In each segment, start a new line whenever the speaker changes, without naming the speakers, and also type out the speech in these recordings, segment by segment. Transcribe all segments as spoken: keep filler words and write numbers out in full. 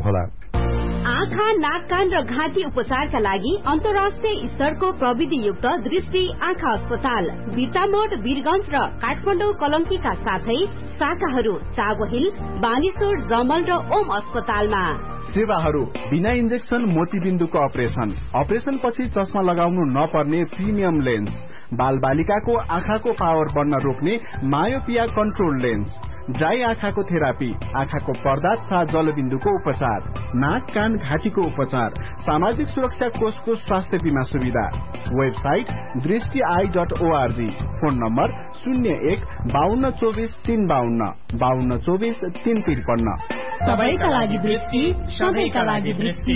गर्नुहोला।
आँखा, नाक, कान र घाँटी उपचारका लागि अन्तर्राष्ट्रिय स्तरको प्रविधियुक्त दृष्टि आँखा अस्पताल बिर्तामोड, वीरगंज र काठमाडौँ कलंकीका साथै शाखाहरू चाबहिल, बानेश्वर, जमल र ओम अस्पतालमा।
सेवाहरू बिना इन्जेक्सन मोतीबिन्दुको अपरेसन, अपरेसन पछि चस्मा लगाउनु नपर्ने प्रिमियम लेन्स, बाल बालिकाको आँखाको पावर बढ्न रोक्ने मायोपिया कन्ट्रोल लेन्स, ड्राई आँखाको थेरापी, आँखाको पर्दा तथा जलबिन्दुको उपचार, नाक, कान, घाँटीको उपचार, सामाजिक सुरक्षा कोषको स्वास्थ्य बीमा सुविधा। वेबसाइट दृष्टि I dot ORG. Phone number शून्य एक बाहन्न चौबिस तीन बाहन्न बाहन्न चौबिस तीन त्रिपन्न।
सबैका लागि दृष्टि, सबैका लागि दृष्टि।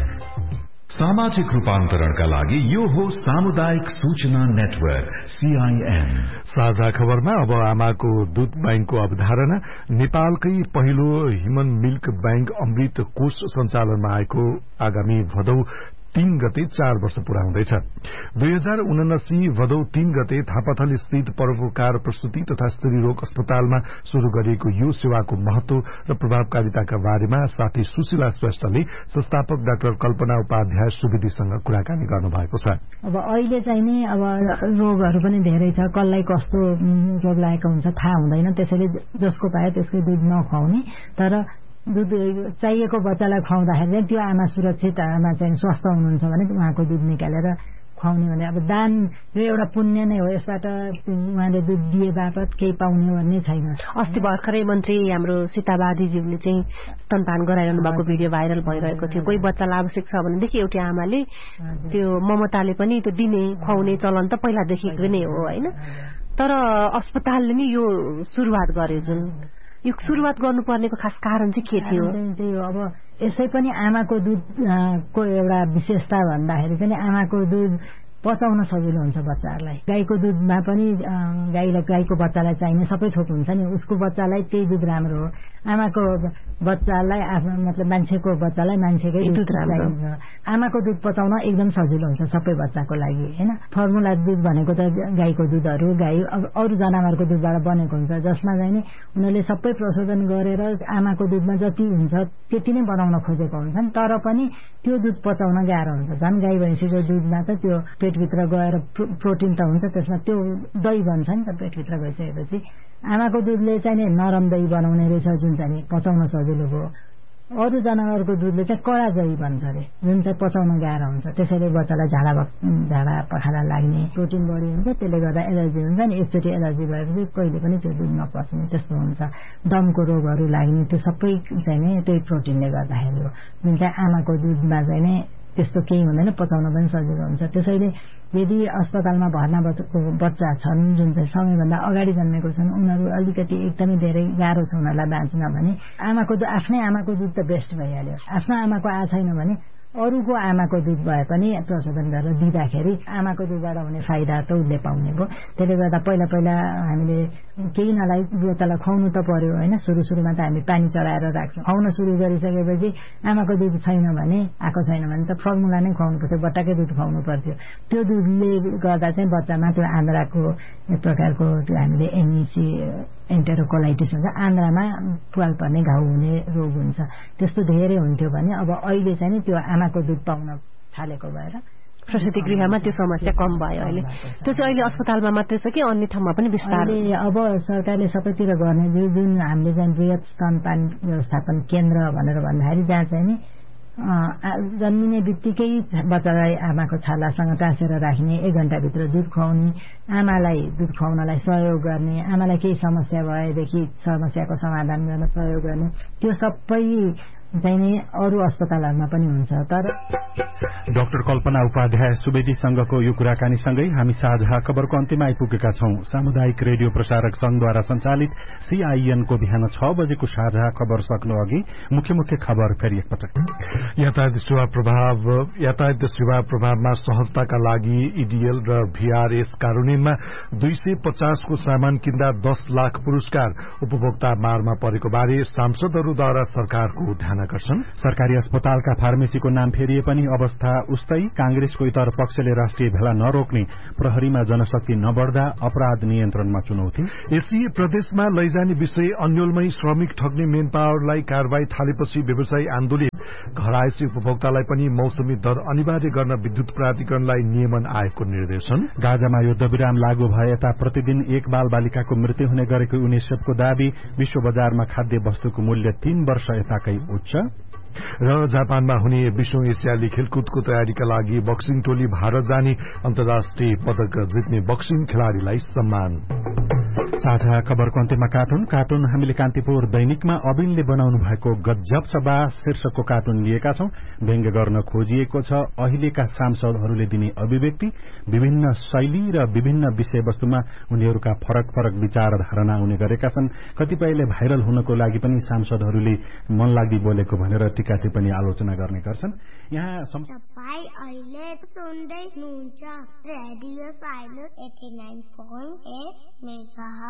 सामाजिक रूपान्तरणका लागि यो हो सामुदायिक सूचना नेटवर्क सीआईएन।
साझा खबरमा अब आमाको दूध बैंकको अवधारणा। नेपालकै पहिलो ह्युमन मिल्क बैंक अमृत कोष सञ्चालनमा आएको आगामी भदौ तीन गते चार वर्ष पूरा हुँदैछ। दुई हजार उनासी भदौ तीन गते थापाथल स्थित परोपकार प्रस्तुति तथा स्त्री रोग अस्पतालमा शुरू गरिएको यो सेवाको महत्व र प्रभावकारिताका बारेमा साथी सुशीला श्रेष्ठले संस्थापक डाक्टर कल्पना उपाध्याय सुवेदीसँग कुराकानी गर्नुभएको छ।
अब अहिले चाहिँ नि अब रोगहरू पनि धेरै छ, कसलाई कस्तो रोग लागेको हुन्छ थाहा हुँदैन, त्यसैले जसको पाए त्यसकै दुध नखुवाउने। तर दूध चाहिएको बच्चालाई खुवाउँदाखेरि त्यो आमा सुरक्षित, आमा चाहिँ स्वस्थ हुनुहुन्छ भने उहाँको दूध निकालेर खुवाउने भने अब दान यो एउटा पुण्य नै हो। यसबाट उहाँले दूध दिए बापत केही पाउने भन्ने छैन।
अस्ति भर्खरै मन्त्री हाम्रो सीताबादीज्यूले चाहिँ स्तनपान गराइरहनु भएको भिडियो भाइरल भइरहेको थियो। कोही बच्चालाई आवश्यक छ भनेदेखि एउटी आमाले त्यो ममताले पनि त्यो दिने खुवाउने चलन त पहिलादेखिको नै हो होइन। तर अस्पतालले नि यो सुरुवात गर्यो, जुन यो सुरुवात गर्नुपर्नेको खास कारण चाहिँ के थियो?
त्यही हो, अब यसै पनि आमाको दुध को एउटा विशेषता भन्दाखेरि चाहिँ आमाको दुध पचाउन सजिलो हुन्छ बच्चाहरूलाई। गाईको दुधमा पनि गाईलाई गाईको बच्चालाई चाहिने सबै थोक हुन्छ नि, उसको बच्चालाई त्यही दुध राम्रो हो। आमाको बच्चालाई आफ्नो मतलब मान्छेको बच्चालाई मान्छेकै दुध राम्रो हुन्छ। आमाको दुध पचाउन एकदम सजिलो हुन्छ सबै बच्चाको लागि होइन। फर्मुला दुध भनेको त गाईको दुधहरू गाई अरू जनावरको दुधबाट बनेको हुन्छ, जसमा चाहिँ नि उनीहरूले सबै प्रशोधन गरेर आमाको दुधमा जति हुन्छ त्यति नै बनाउन खोजेको हुन्छन्। तर पनि त्यो दुध पचाउन गाह्रो हुन्छ। झन् गाई भैँसीको दुधमा त त्यो पेटभित्र गएर प्रोटिन त हुन्छ, त्यसमा त्यो दही बन्छ नि त पेटभित्र गइसकेपछि। आमाको दुधले चाहिँ नि नरम दही बनाउने रहेछ, जुन चाहिँ पचाउन सजिलो भयो। अरू जनावरको दुधले चाहिँ कडा दही बन्छ अरे, जुन चाहिँ पचाउन गाह्रो हुन्छ। त्यसैले बच्चालाई झाडा झाडा पखाला लाग्ने, प्रोटिन बढी हुन्छ, त्यसले गर्दा एलर्जी हुन्छ नि। एकचोटि एलर्जी भएपछि कहिले पनि त्यो दुध नपच्ने त्यस्तो हुन्छ। दमको रोगहरू लाग्ने त्यो सबै चाहिँ नि त्यही प्रोटिनले गर्दाखेरि हो, जुन चाहिँ आमाको दुधमा चाहिँ नि त्यस्तो केही हुँदैन, पचाउन पनि सजिलो हुन्छ। त्यसैले यदि अस्पतालमा भर्ना बच्चा छन् जुन चाहिँ समयभन्दा अगाडि जन्मेको छन्, उनीहरू अलिकति एकदमै धेरै गाह्रो छ उनीहरूलाई बाँच्न भने आमाको दुध, आफ्नै आमाको दुध त बेस्ट भइहाल्यो। आफ्नो आमाको आ छैन भने अरूको आमाको दुध भए पनि प्रशोधन गरेर दिँदाखेरि आमाको दुधबाट हुने फाइदा त उसले पाउने भयो। त्यसले गर्दा पहिला पहिला हामीले केही नलाई बच्चालाई खुवाउनु त पर्यो होइन। सुरु सुरुमा त हामी पानी चढाएर राख्छौँ। खुवाउन सुरु गरिसकेपछि आमाको दुध छैन भने, आएको छैन भने त फर्मुला नै खुवाउनु पर्थ्यो, बट्टाकै दुध खुवाउनु पर्थ्यो। त्यो दुधले गर्दा चाहिँ बच्चामा त्यो आन्द्राको एक प्रकारको त्यो हामीले एमइसी एन्टेरोकोलाइटिस हुन्छ, आन्द्रामा पुवाल पर्ने घाउ हुने रोग हुन्छ, त्यस्तो धेरै हुन्थ्यो भने अब अहिले चाहिँ नि त्यो आमाको दुध पाउन थालेको भएर
प्रसुति गृहमा त्यो समस्या कम भयो अहिले। त्यो चाहिँ अहिले अस्पतालमा मात्रै छ कि अन्य ठाउँमा पनि विस्तार?
अब सरकारले सबैतिर गर्ने जुन हामीले चाहिँ बृहत स्तनपान व्यवस्थापन केन्द्र भनेर भन्दाखेरि जहाँ चाहिँ नि जन्मिने बित्तिकै बच्चालाई आमाको छालासँग टाँसेर राख्ने, एक घण्टाभित्र दुध खुवाउने, आमालाई दुध खुवाउनलाई सहयोग गर्ने, आमालाई केही समस्या भएदेखि समस्याको समाधान गर्न सहयोग गर्ने, त्यो सबै चाहिँ नि अरू अस्पतालहरूमा पनि हुन्छ। तर
डाक्टर कल्पना उपाध्याय सुवेदीसँगको यो कुराकानीसँगै हामी साझा खबरको अन्त्यमा आइपुगेका छौं। सामुदायिक रेडियो प्रसारक संघद्वारा सञ्चालित सीआईएनको बिहान छ बजेको साझा खबर सक्नु अघि मुख्य मुख्य खबर फेरि एकपटक। यातायात सेवा प्रभाव यातायात सेवा प्रभावमा सहजताका लागि ईडीएल र भीआरएस कार्यान्वयनमा दुई सय पचासको सामान किन्दा दस लाख पुरस्कार उपभोक्ता मारमा परेको बारे सांसदहरूद्वारा सरकारको ध्यान आकर्षण। सरकारी अस्पतालका फार्मेसीको नाम फेरिए पनि अवस्था उस्तै। कांग्रेसको इतर पक्षले राष्ट्रिय भेला नरोक्ने, प्रहरीमा जनशक्ति नबढ्दा अपराध नियन्त्रणमा चुनौती। एसडीए प्रदेशमा लैजाने विषय अन्यलमै श्रमिक ठग्ने मेन पावरलाई कारबाही थालेपछि व्यवसायी आन्दोलित।
घरायसी उपभोक्तालाई पनि मौसमी दर अनिवार्य गर्न विद्युत प्राधिकरणलाई नियमन आयोगको निर्देशन।
गाजामा युद्धविराम लागू भए यता प्रतिदिन एक बाल बालिकाको मृत्यु हुने गरेको युनिसेफको दावी। विश्व बजारमा खाद्य वस्तुको मूल्य तीन वर्ष यताकै उच्च।
र जापानमा हुने विश्व एसियाली खेलकुदको तयारीका लागि बक्सिङ टोली भारत जाने अन्तर्राष्ट्रिय पदक जित्ने बक्सिङ खेलाड़ीलाई सम्मान।
साझा खबरको अन्त्यमा कार्टुन कार्टुन हामीले कान्तिपुर दैनिकमा अबिनले बनाउनु भएको गजब सभा शीर्षकको कार्टुन लिएका छौं। व्यङ्ग्य गर्न खोजिएको छ अहिलेका सांसदहरूले दिने अभिव्यक्ति। विभिन्न शैली र विभिन्न विषयवस्तुमा उनीहरूका फरक फरक विचार धारणा हुने गरेका छन्। कतिपयले भाइरल हुनको लागि पनि सांसदहरूले मन लाग्दी बोलेको भनेर टीका टिप्पणी आलोचना गर्ने गर्छन्। यहाँ
तपाईं अहिले सुन्दै हुनुहुन्छ radio silence eighty nine point at mega